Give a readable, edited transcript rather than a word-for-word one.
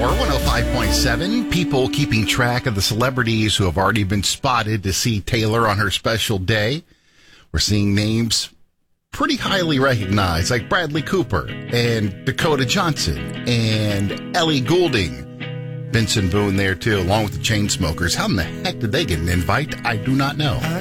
Power 105.7. People keeping track of the celebrities who have already been spotted to see Taylor on her special day. We're seeing names pretty highly recognized, like Bradley Cooper and Dakota Johnson and Ellie Goulding. Vincent Boone there, too, along with the Chainsmokers. How in the heck did they get an invite? I do not know. I